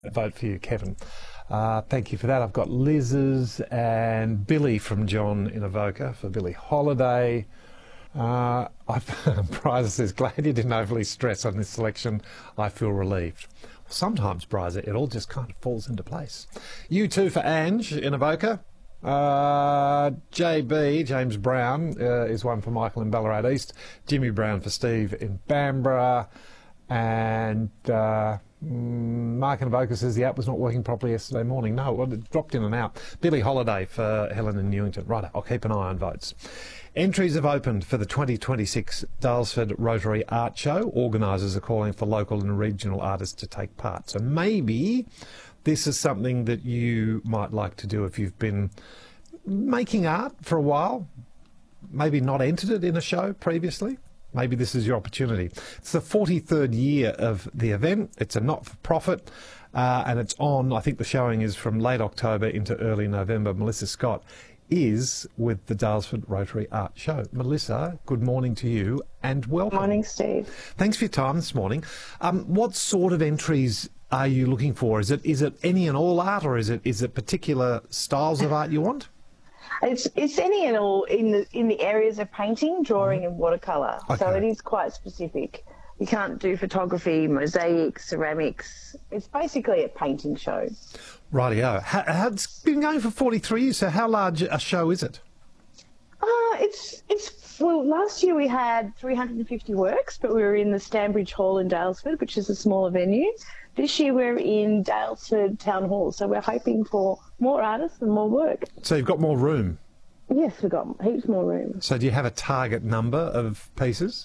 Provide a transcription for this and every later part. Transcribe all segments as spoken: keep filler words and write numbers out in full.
Vote for you, Kevin. Uh, thank you for that. I've got Liz's and Billy from John in Avoca for Billie Holiday. Uh, Bryza says, glad you didn't overly stress on this selection. I feel relieved. Well, sometimes, Bryza, it all just kind of falls into place. You too for Ange in Avoca. Uh, J B, James Brown, uh, is one for Michael in Ballarat East. Jimmy Brown for Steve in Bamborough. And uh, Mark in Avoca says the app was not working properly yesterday morning. No, it dropped in and out. Billie Holiday for Helen in Newington. Right, I'll keep an eye on votes. Entries have opened for the twenty twenty-six Daylesford Rotary Art Show. Organisers are calling for local and regional artists to take part. So maybe this is something that you might like to do if you've been making art for a while, maybe not entered it in a show previously. Maybe this is your opportunity. It's the forty-third year of the event. It's a not-for-profit, uh, and it's on, I think the showing is from late October into early November. Melissa Scott is with the Daylesford Rotary Art Show. Melissa, good morning to you and welcome. Morning, Steve. Thanks for your time this morning. Um, what sort of entries are you looking for? Is it is it any and all art, or is it is it particular styles of art you want? It's it's any and all in the in the areas of painting, drawing, and watercolour. Okay. So it is quite specific. You can't do photography, mosaics, ceramics. It's basically a painting show. Rightio. How, how, it's been going for forty-three years. So how large a show is it? Uh, it's it's well. Last year we had three hundred fifty works, but we were in the Stanbridge Hall in Daylesford, which is a smaller venue. This year we're in Daylesford Town Hall, so we're hoping for more artists and more work. So you've got more room? Yes, we've got heaps more room. So do you have a target number of pieces?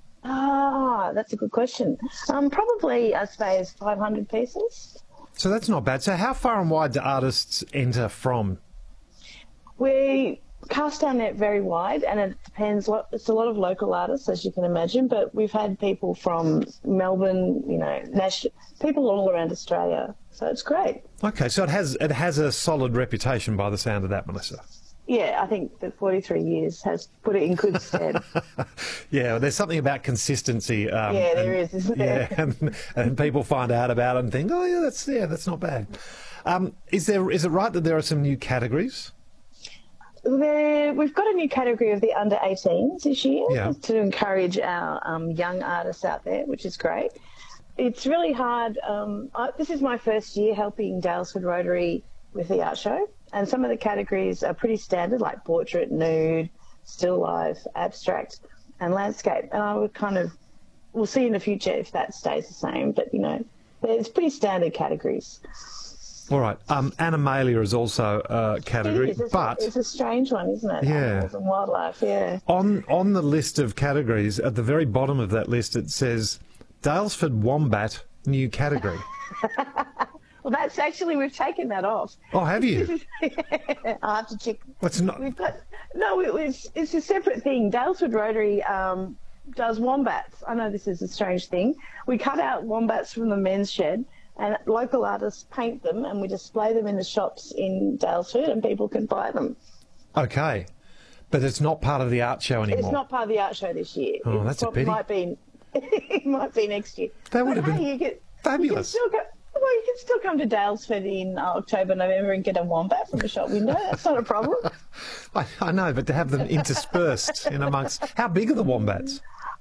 Ah, that's a good question. Um, probably, I suppose, five hundred pieces. So that's not bad. So how far and wide do artists enter from? We cast our net very wide, and it depends. What it's a lot of local artists, as you can imagine, but we've had people from Melbourne, you know, Nash, people all around Australia. So it's great. Okay, so it has it has a solid reputation by the sound of that, Melissa. Yeah, I think that forty-three years has put it in good stead. Yeah, there's something about consistency. Um, yeah, there and, is, isn't yeah, there? and, and people find out about it and think, oh yeah, that's yeah, that's not bad. Um, is there is it right that there are some new categories? There, we've got a new category of the under eighteens this year Yeah. to encourage our um, young artists out there, which is great. It's really hard. Um, I, this is my first year helping Daylesford Rotary with the art show, and some of the categories are pretty standard, like portrait, nude, still life, abstract, and landscape. And I would kind of, we'll see in the future if that stays the same, but, you know, it's pretty standard categories. All right. Um, Animalia is also a category, It is. It's, but a, it's a strange one, isn't it? Yeah. Animals and wildlife, yeah. on on the list of categories, at the very bottom of that list, it says Daylesford Wombat new category. Well, that's actually, we've taken that off. Oh, have you? I have to check. What's not? We've got, no, it was, it's a separate thing. Daylesford Rotary um, does wombats. I know this is a strange thing. We cut out wombats from the men's shed, and local artists paint them, and we display them in the shops in Daylesford, and people can buy them. Okay, but it's not part of the art show anymore. It's not part of the art show this year. Oh, It that's a probably pity. Might be, it might be next year. That would But have been hey, you get, fabulous. You can still go, well, you can still come to Daylesford in uh, October, November and get a wombat from the shop window. That's not a problem. I, I know, but to have them interspersed in amongst... How big are the wombats?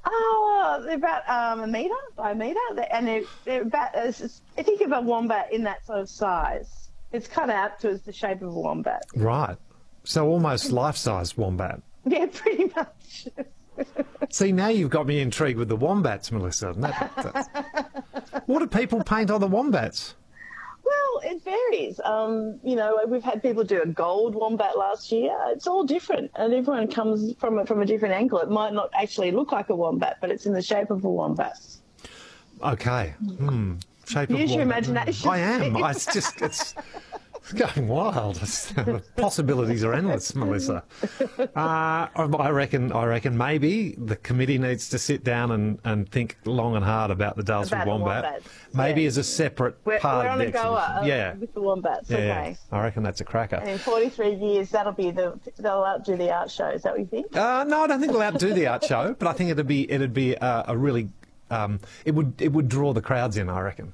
Oh, they're about um, a metre by a metre, and they're, they're about, it's just, I think of a wombat in that sort of size. It's cut out to the shape of a wombat. Right. So almost life-size wombat. Yeah, pretty much. See, now you've got me intrigued with the wombats, Melissa. That, that's... What do people paint on the wombats? Well, it varies. Um, you know, we've had people do a gold wombat last year. It's all different, and everyone comes from it from a different angle. It might not actually look like a wombat, but it's in the shape of a wombat. Okay. Hmm. Shape of Use your wombat. imagination. I am. I, it's just... It's... It's going wild. The possibilities are endless, Melissa. Uh, I reckon. I reckon maybe the committee needs to sit down and, and think long and hard about the Daylesford About the Wombat. wombats, Maybe yeah. as a separate We're, part we're of on the a goer exhibition. uh, Yeah, with the wombats. yeah, Okay. yeah. I reckon that's a cracker. And in forty-three years, that'll be the they'll outdo the art show. Is that what you think? Uh, no, I don't think we'll outdo the art show, but I think it'd be it'd be uh, a really um, it would it would draw the crowds in. I reckon.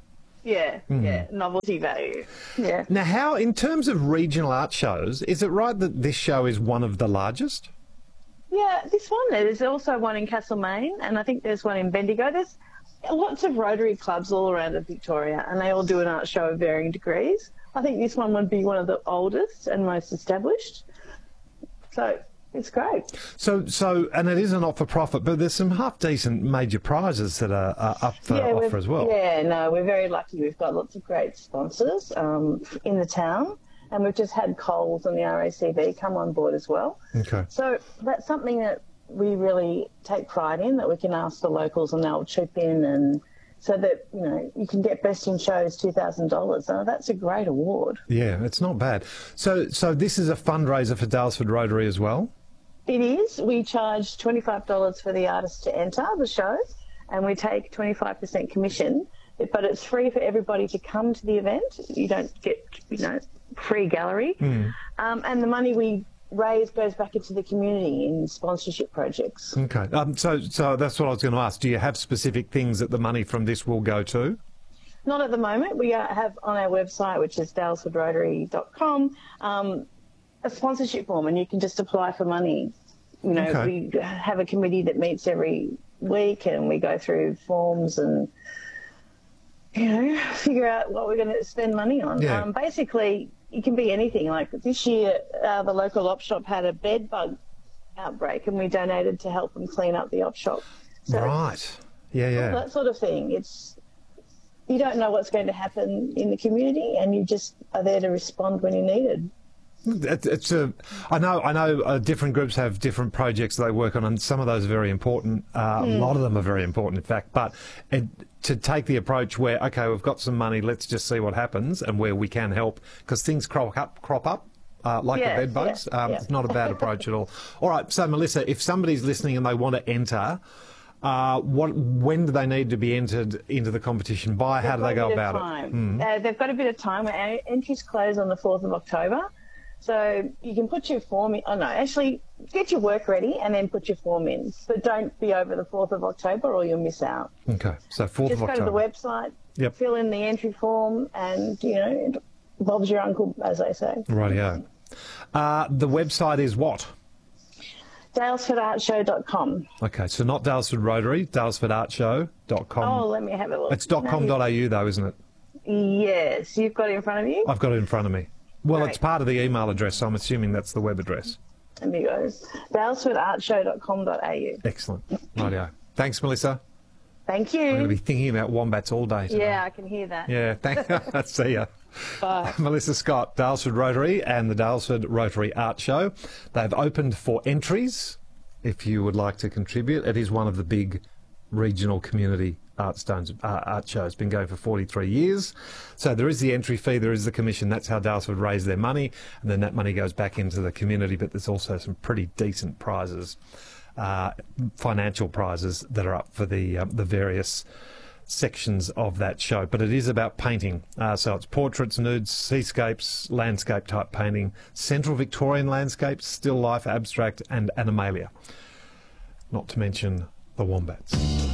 Yeah, mm. yeah, novelty value. Yeah. Now, how, in terms of regional art shows, is it right that this show is one of the largest? Yeah, this one, there's also one in Castlemaine, and I think there's one in Bendigo. There's lots of Rotary clubs all around Victoria, and they all do an art show of varying degrees. I think this one would be one of the oldest and most established. So it's great. So, so, and it is a not-for-profit, but there's some half-decent major prizes that are, are up for yeah, offer as well. Yeah, no, we're very lucky. We've got lots of great sponsors um, in the town, and we've just had Coles and the R A C V come on board as well. Okay. So that's something that we really take pride in, that we can ask the locals and they'll chip in, and so that, you know, you can get Best in Shows two thousand dollars. So that's a great award. Yeah, it's not bad. So, so this is a fundraiser for Daylesford Rotary as well? It is. We charge twenty-five dollars for the artist to enter the show, and we take twenty-five percent commission, but it's free for everybody to come to the event. You don't get, you know, free gallery. Mm. Um, and the money we raise goes back into the community in sponsorship projects. Okay. Um, so, so that's what I was going to ask. Do you have specific things that the money from this will go to? Not at the moment. We are, have on our website, which is daylesford rotary dot com, um, a sponsorship form, and you can just apply for money. You know, okay. We have a committee that meets every week, and we go through forms and, you know, figure out what we're going to spend money on. Yeah. Um, basically, it can be anything. Like this year, uh, the local op shop had a bed bug outbreak, and we donated to help them clean up the op shop. So right. Yeah, yeah. That sort of thing. It's, you don't know what's going to happen in the community, and you just are there to respond when you're needed. It's a, I know, I know. Uh, different groups have different projects they work on, and some of those are very important. Uh, mm. A lot of them are very important, in fact. But it, to take the approach where, okay, we've got some money, let's just see what happens, and where we can help, because things crop up, crop up. Uh, like yes, the bed bugs. Yeah, um, yeah. It's not a bad approach at all. All right, so Melissa, if somebody's listening and they want to enter, uh, what, when do they need to be entered into the competition by? How do they go about it? Mm. Uh, they've got a bit of time. Our entries close on the fourth of October. So you can put your form in. Oh, no, actually, get your work ready and then put your form in. But don't be over the fourth of October or you'll miss out. Okay, so fourth Just of October. Just go to the website, yep. Fill in the entry form, and, you know, Bob's your uncle, as they say. Rightio. Uh, the website is what? daylesford art show dot com. Okay, so not Daylesford Rotary, daylesford art show dot com. Oh, let me have a look. It's .com.au though, isn't it? Yes. You've got it in front of you? I've got it in front of me. Well, Great. It's part of the email address, so I'm assuming that's the web address. There you go. daylesford art show dot com dot a u. Excellent. Rightio. Thanks, Melissa. Thank you. I'm going to be thinking about wombats all day today. Yeah, I can hear that. Yeah, thanks. See ya. Bye. Melissa Scott, Daylesford Rotary and the Daylesford Rotary Art Show. They've opened for entries if you would like to contribute. It is one of the big regional community art stones, uh, art shows. Been going for forty-three years. So there is the entry fee, there is the commission. That's how Daylesford raise their money, and then that money goes back into the community. But there's also some pretty decent prizes, uh, financial prizes that are up for the um, the various sections of that show. But it is about painting. Uh, so it's portraits, nudes, seascapes, landscape type painting, central Victorian landscapes, still life, abstract, and animalia. Not to mention the wombats.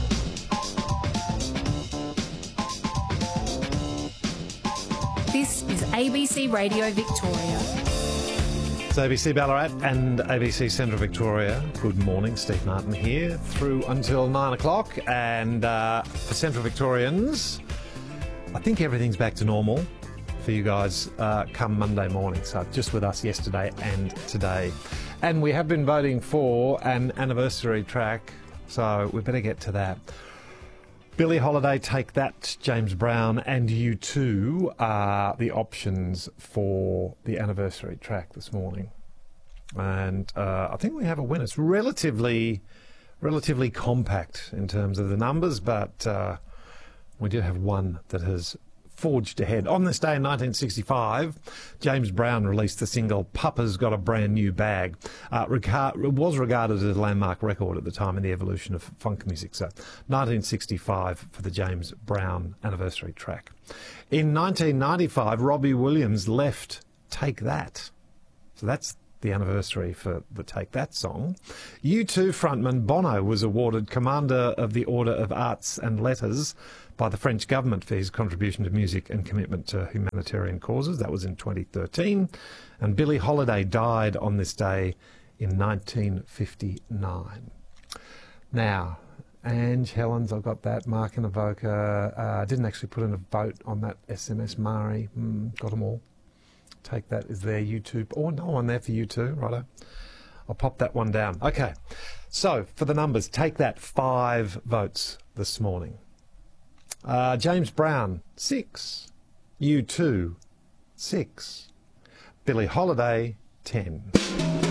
This is A B C Radio Victoria. It's A B C Ballarat and A B C Central Victoria. Good morning, Steve Martin here, through until nine o'clock. And uh, for Central Victorians, I think everything's back to normal for you guys uh, come Monday morning. So just with us yesterday and today. And we have been voting for an anniversary track, so we better get to that. Billie Holiday, Take That, James Brown, and U two are the options for the anniversary track this morning. And uh, I think we have a winner. It's relatively, relatively compact in terms of the numbers, but uh, we do have one that has forged ahead. On this day in nineteen sixty-five, James Brown released the single Papa's Got a Brand New Bag. Uh, regard, it was regarded as a landmark record at the time in the evolution of funk music. So nineteen sixty-five for the James Brown anniversary track. In nineteen ninety-five, Robbie Williams left Take That. So that's the anniversary for the Take That song. U two frontman Bono was awarded Commander of the Order of Arts and Letters by the French government for his contribution to music and commitment to humanitarian causes. That was in twenty thirteen. And Billie Holiday died on this day in nineteen fifty-nine. Now, Ange, Helens, I've got that. Mark in Avoca. I uh, didn't actually put in a vote on that S M S. Mari, mm, got them all. Take That is there. YouTube. Oh, no one there for you too. Righto. I'll pop that one down. Okay. So, for the numbers, Take That, five votes this morning. Uh, James Brown, six. U two, six. Billie Holiday, ten.